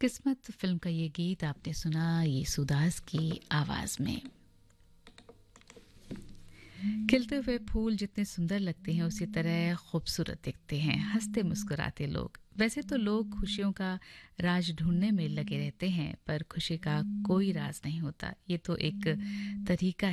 किस्मत फिल्म का ये गीत आपने सुना येसुदास की आवाज में। खिलते हुए फूल जितने सुंदर लगते हैं उसी तरह खूबसूरत दिखते हैं हंसते मुस्कुराते लोग। वैसे तो लोग खुशियों का राज ढूंढने में लगे रहते हैं, पर खुशी का कोई राज नहीं होता। ये तो एक तरीका